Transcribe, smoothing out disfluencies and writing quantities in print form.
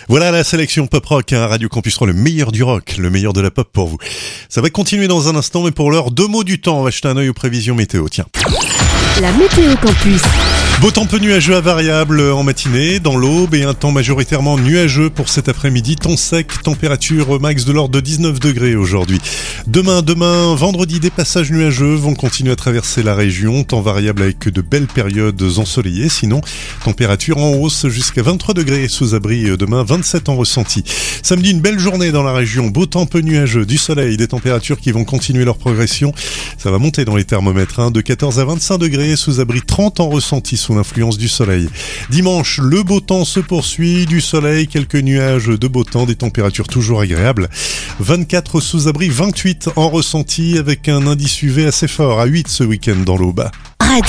Voilà la sélection pop rock, Radio Campus 3, le meilleur du rock, le meilleur de la pop pour vous. Ça va continuer dans un instant, mais pour l'heure, 2 mots du temps. On va jeter un œil aux prévisions météo, tiens. La météo campus. Beau temps peu nuageux à variable en matinée, dans l'aube, et un temps majoritairement nuageux pour cet après-midi. Temps sec, température max de l'ordre de 19 degrés aujourd'hui. Demain, vendredi, des passages nuageux vont continuer à traverser la région. Temps variable avec de belles périodes ensoleillées. Sinon, température en hausse jusqu'à 23 degrés sous abri demain, 27 en ressenti. Samedi, une belle journée dans la région. Beau temps peu nuageux, du soleil, des températures qui vont continuer leur progression. Ça va monter dans les thermomètres, de 14 à 25 degrés sous abri, 30 en ressenti sous l'influence du soleil. Dimanche, le beau temps se poursuit, du soleil, quelques nuages de beau temps, des températures toujours agréables. 24 sous abri, 28 en ressenti avec un indice UV assez fort, à 8 ce week-end dans l'Aube.